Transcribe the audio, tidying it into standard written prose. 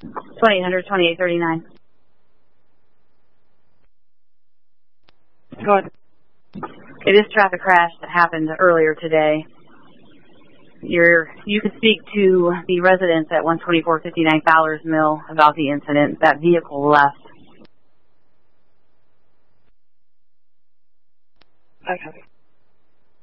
2800, 2839. Go ahead. It is traffic crash that happened earlier today. You can speak to the residents at 12459 Fowler's Mill about the incident. That vehicle left. Okay.